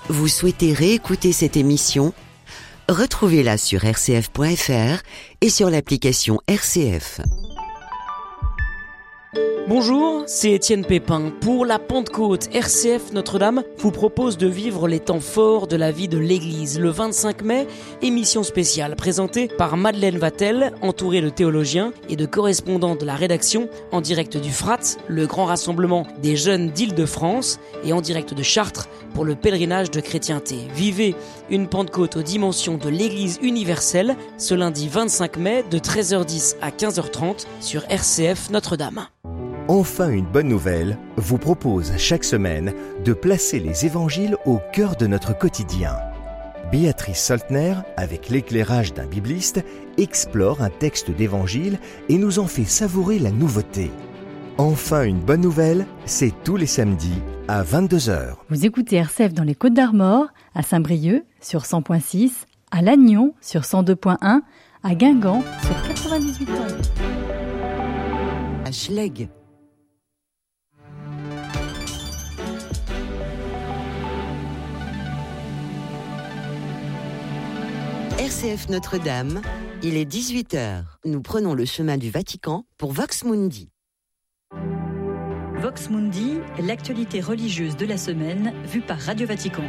Vous souhaitez réécouter cette émission ? Retrouvez-la sur rcf.fr et sur l'application RCF. Bonjour, c'est Étienne Pépin. Pour la Pentecôte, RCF Notre-Dame vous propose de vivre les temps forts de la vie de l'Église. Le 25 mai, émission spéciale présentée par Madeleine Vatel, entourée de théologiens et de correspondants de la rédaction, en direct du FRAT, le grand rassemblement des jeunes d'Île-de-France, et en direct de Chartres pour le pèlerinage de chrétienté. Vivez une Pentecôte aux dimensions de l'Église universelle ce lundi 25 mai de 13h10 à 15h30 sur RCF Notre-Dame. Enfin une bonne nouvelle vous propose chaque semaine de placer les évangiles au cœur de notre quotidien. Béatrice Soltner, avec l'éclairage d'un bibliste, explore un texte d'évangile et nous en fait savourer la nouveauté. Enfin une bonne nouvelle, c'est tous les samedis à 22h. Vous écoutez RCF dans les Côtes-d'Armor, à Saint-Brieuc sur 100.6, à Lannion sur 102.1, à Guingamp sur 98.8. À Schlegg. RCF Notre-Dame, il est 18h. Nous prenons le chemin du Vatican pour Vox Mundi. Vox Mundi, l'actualité religieuse de la semaine vue par Radio Vatican.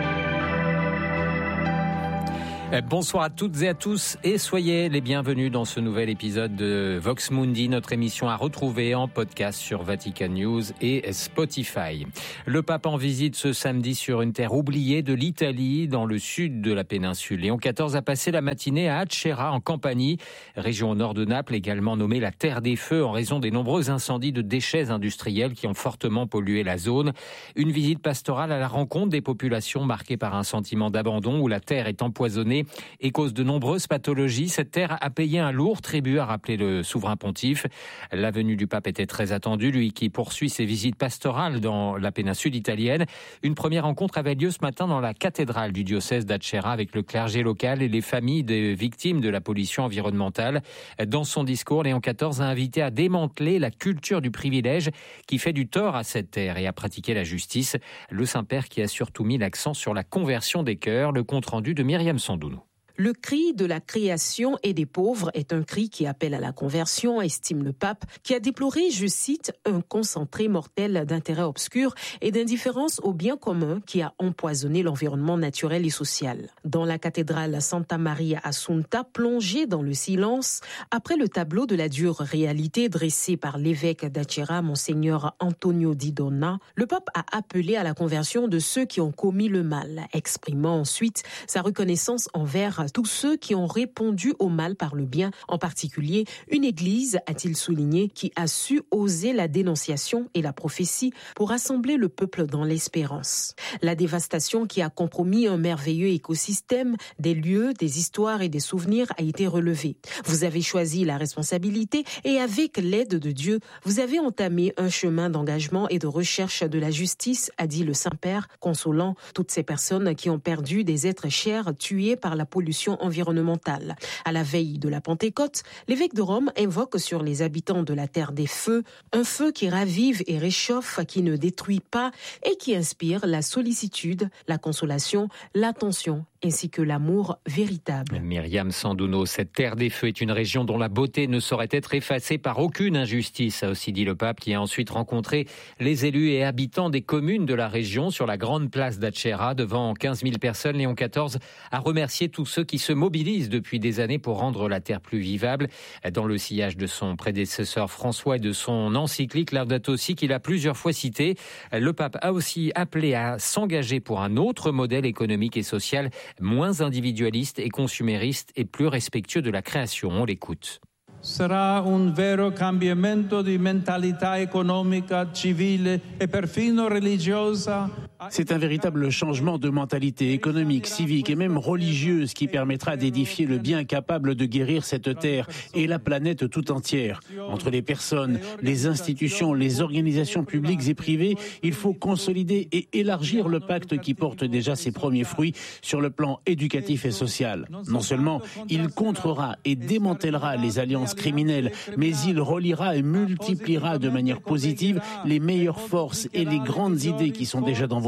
Bonsoir à toutes et à tous et soyez les bienvenus dans ce nouvel épisode de Vox Mundi, notre émission à retrouver en podcast sur Vatican News et Spotify. Le pape en visite ce samedi sur une terre oubliée de l'Italie, dans le sud de la péninsule. Léon XIV a passé la matinée à Acerra en Campanie, région au nord de Naples, également nommée la Terre des Feux en raison des nombreux incendies de déchets industriels qui ont fortement pollué la zone. Une visite pastorale à la rencontre des populations marquées par un sentiment d'abandon où la terre est empoisonnée et cause de nombreuses pathologies. Cette terre a payé un lourd tribut, a rappelé le souverain pontife. La venue du pape était très attendue, lui qui poursuit ses visites pastorales dans la péninsule italienne. Une première rencontre avait lieu ce matin dans la cathédrale du diocèse d'Acerra avec le clergé local et les familles des victimes de la pollution environnementale. Dans son discours, Léon XIV a invité à démanteler la culture du privilège qui fait du tort à cette terre et à pratiquer la justice. Le Saint-Père qui a surtout mis l'accent sur la conversion des cœurs. Le compte-rendu de Myriam Sandouno. Le cri de la création et des pauvres est un cri qui appelle à la conversion, estime le pape, qui a déploré, je cite, un concentré mortel d'intérêts obscurs et d'indifférence au bien commun qui a empoisonné l'environnement naturel et social. Dans la cathédrale Santa Maria Assunta, plongée dans le silence, après le tableau de la dure réalité dressé par l'évêque d'Acerra, Monseigneur Antonio Di Donna, le pape a appelé à la conversion de ceux qui ont commis le mal, exprimant ensuite sa reconnaissance envers tous ceux qui ont répondu au mal par le bien, en particulier une église, a-t-il souligné, qui a su oser la dénonciation et la prophétie pour rassembler le peuple dans l'espérance. La dévastation qui a compromis un merveilleux écosystème, des lieux, des histoires et des souvenirs a été relevée. Vous avez choisi la responsabilité et avec l'aide de Dieu, vous avez entamé un chemin d'engagement et de recherche de la justice, a dit le Saint-Père, consolant toutes ces personnes qui ont perdu des êtres chers tués par la pollution environnementale. À la veille de la Pentecôte, l'évêque de Rome invoque sur les habitants de la Terre des Feux un feu qui ravive et réchauffe, qui ne détruit pas et qui inspire la sollicitude, la consolation, l'attention ainsi que l'amour véritable. Myriam Sandouno, cette terre des feux est une région dont la beauté ne saurait être effacée par aucune injustice, a aussi dit le pape, qui a ensuite rencontré les élus et habitants des communes de la région sur la grande place d'Acerra. Devant 15 000 personnes, Léon XIV a remercié tous ceux qui se mobilisent depuis des années pour rendre la terre plus vivable. Dans le sillage de son prédécesseur François et de son encyclique Laudato Si, qu'il a plusieurs fois cité, le pape a aussi appelé à s'engager pour un autre modèle économique et social moins individualiste et consumériste et plus respectueux de la création. On l'écoute. Sarà un vero cambiamento di mentalità economica, civile e perfino religiosa. C'est un véritable changement de mentalité économique, civique et même religieuse qui permettra d'édifier le bien capable de guérir cette terre et la planète tout entière. Entre les personnes, les institutions, les organisations publiques et privées, il faut consolider et élargir le pacte qui porte déjà ses premiers fruits sur le plan éducatif et social. Non seulement il contrera et démantèlera les alliances criminelles, mais il reliera et multipliera de manière positive les meilleures forces et les grandes idées qui sont déjà dans vos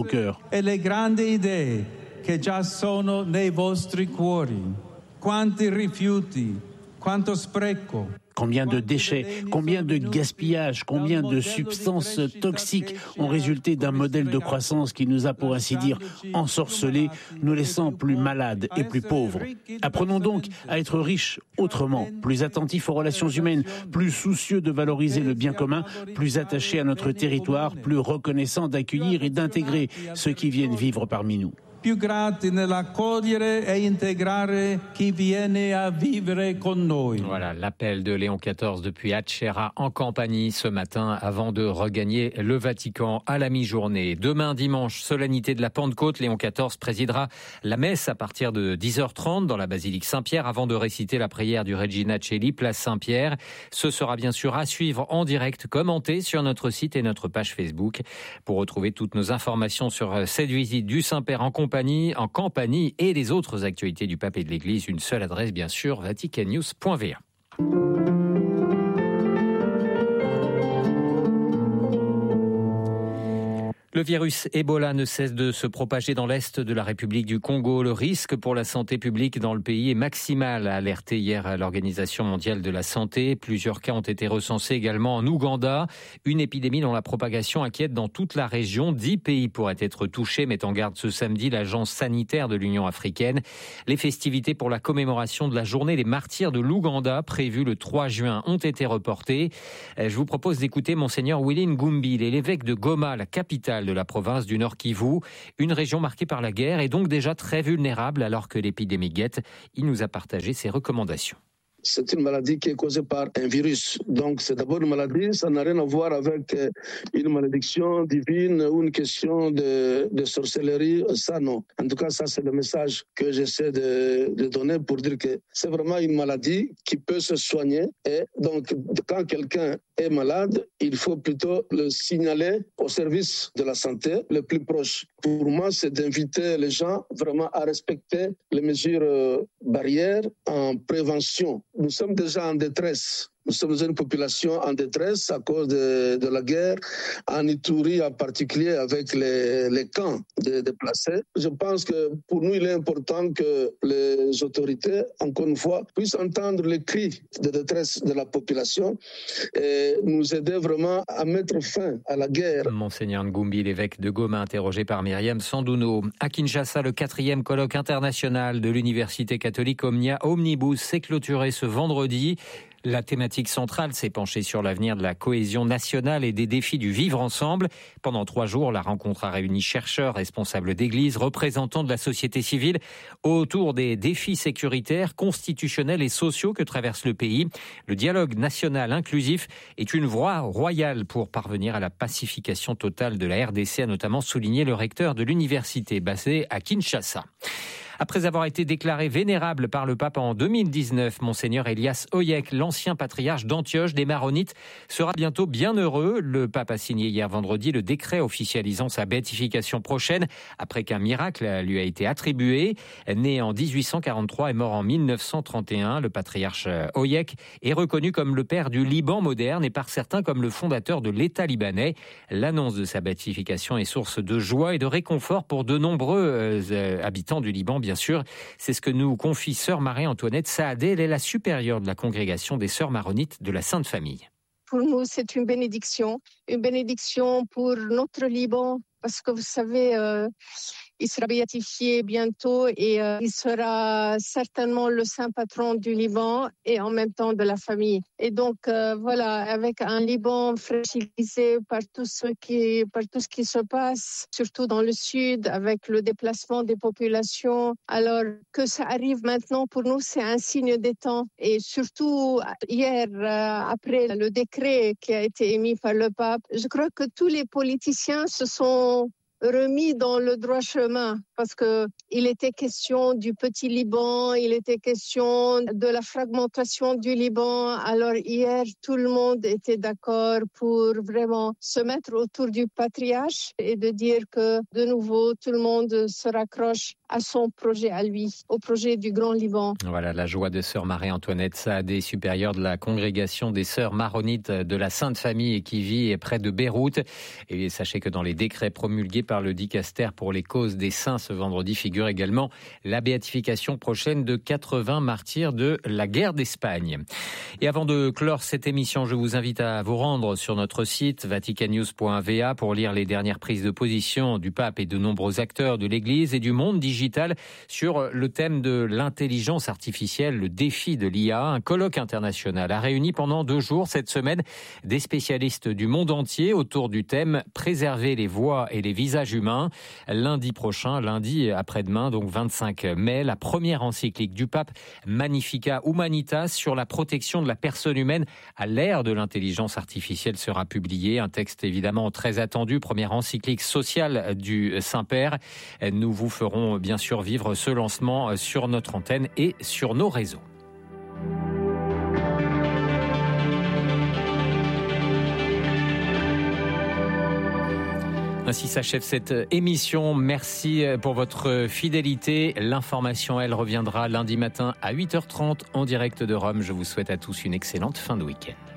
vos cœurs. E le grandi idee che già sono nei vostri cuori. Quanti rifiuti, quanto spreco. Combien de déchets, combien de gaspillage, combien de substances toxiques ont résulté d'un modèle de croissance qui nous a, pour ainsi dire, ensorcelés, nous laissant plus malades et plus pauvres. Apprenons donc à être riches autrement, plus attentifs aux relations humaines, plus soucieux de valoriser le bien commun, plus attachés à notre territoire, plus reconnaissants d'accueillir et d'intégrer ceux qui viennent vivre parmi nous. Più grati nell'accogliere e integrare chi viene a vivere con noi. Voilà l'appel de Léon XIV depuis Hatshepsut en Campanie ce matin avant de regagner le Vatican à la mi-journée. Demain dimanche, solennité de la Pentecôte, Léon XIV présidera la messe à partir de 10h30 dans la basilique Saint-Pierre avant de réciter la prière du Regina Coeli, place Saint-Pierre. Ce sera bien sûr à suivre en direct, commenté sur notre site et notre page Facebook. Pour retrouver toutes nos informations sur cette visite du Saint-Père en Campanie et les autres actualités du pape et de l'Église, une seule adresse bien sûr, vaticannews.va. Le virus Ebola ne cesse de se propager dans l'est de la République du Congo. Le risque pour la santé publique dans le pays est maximal, a alerté hier l'Organisation mondiale de la santé. Plusieurs cas ont été recensés également en Ouganda. Une épidémie dont la propagation inquiète dans toute la région. 10 pays pourraient être touchés, met en garde ce samedi l'agence sanitaire de l'Union africaine. Les festivités pour la commémoration de la journée des martyrs de l'Ouganda, prévues le 3 juin, ont été reportées. Je vous propose d'écouter Monseigneur Willy Ngumbi, l'évêque de Goma, la capitale de la province du Nord Kivu, une région marquée par la guerre et donc déjà très vulnérable alors que l'épidémie guette. Il nous a partagé ses recommandations. C'est une maladie qui est causée par un virus. Donc, c'est d'abord une maladie, ça n'a rien à voir avec une malédiction divine ou une question de sorcellerie. Ça, non. En tout cas, ça, c'est le message que j'essaie de donner pour dire que c'est vraiment une maladie qui peut se soigner. Et donc, quand quelqu'un est malade, il faut plutôt le signaler au service de la santé le plus proche. Pour moi, c'est d'inviter les gens vraiment à respecter les mesures barrières en prévention. Nous sommes déjà en détresse. Nous sommes une population en détresse à cause de la guerre, en Ituri en particulier avec les camps de déplacés. Je pense que pour nous, il est important que les autorités, encore une fois, puissent entendre les cris de détresse de la population et nous aider vraiment à mettre fin à la guerre. Monseigneur Ngumbi, l'évêque de Goma, interrogé par Myriam Sandouno. À Kinshasa, le 4e colloque international de l'Université catholique Omnia Omnibus s'est clôturé ce vendredi. La thématique centrale s'est penchée sur l'avenir de la cohésion nationale et des défis du vivre ensemble. Pendant 3 jours, la rencontre a réuni chercheurs, responsables d'églises, représentants de la société civile autour des défis sécuritaires, constitutionnels et sociaux que traverse le pays. Le dialogue national inclusif est une voie royale pour parvenir à la pacification totale de la RDC, a notamment souligné le recteur de l'université basée à Kinshasa. Après avoir été déclaré vénérable par le pape en 2019, Monseigneur Elias Oyek, l'ancien patriarche d'Antioche des Maronites, sera bientôt bien heureux. Le pape a signé hier vendredi le décret officialisant sa béatification prochaine après qu'un miracle lui a été attribué. Né en 1843 et mort en 1931, le patriarche Oyek est reconnu comme le père du Liban moderne et par certains comme le fondateur de l'État libanais. L'annonce de sa béatification est source de joie et de réconfort pour de nombreux habitants du Liban, bien sûr. C'est ce que nous confie sœur Marie-Antoinette Saadé. Elle est la supérieure de la congrégation des sœurs maronites de la Sainte Famille. Pour nous, c'est une bénédiction pour notre Liban, parce que vous savez, il sera béatifié bientôt et il sera certainement le saint patron du Liban et en même temps de la famille. Et donc voilà, avec un Liban fragilisé par tout ce qui se passe, surtout dans le sud, avec le déplacement des populations, alors que ça arrive maintenant pour nous, c'est un signe des temps. Et surtout hier, après le décret qui a été émis par le pape, je crois que tous les politiciens se sont remis dans le droit chemin parce que il était question du petit Liban, il était question de la fragmentation du Liban. Alors hier, tout le monde était d'accord pour vraiment se mettre autour du patriarche et de dire que de nouveau, tout le monde se raccroche à son projet à lui, au projet du Grand Liban. Voilà la joie de sœur Marie-Antoinette Saadé, supérieure de la congrégation des sœurs maronites de la Sainte Famille et qui vit près de Beyrouth. Et sachez que dans les décrets promulgués par par le dicaster pour les causes des saints. Ce vendredi figure également la béatification prochaine de 80 martyrs de la guerre d'Espagne. Et avant de clore cette émission, je vous invite à vous rendre sur notre site vaticannews.va pour lire les dernières prises de position du pape et de nombreux acteurs de l'Église et du monde digital sur le thème de l'intelligence artificielle, le défi de l'IA. Un colloque international a réuni pendant 2 jours cette semaine des spécialistes du monde entier autour du thème « Préserver les voix et les visages humains ». Lundi prochain, lundi après-demain, donc 25 mai, la première encyclique du pape Magnificat Humanitas sur la protection de la personne humaine à l'ère de l'intelligence artificielle sera publiée. Un texte évidemment très attendu, première encyclique sociale du Saint-Père. Nous vous ferons bien sûr vivre ce lancement sur notre antenne et sur nos réseaux. Ainsi s'achève cette émission. Merci pour votre fidélité. L'information, elle, reviendra lundi matin à 8h30 en direct de Rome. Je vous souhaite à tous une excellente fin de week-end.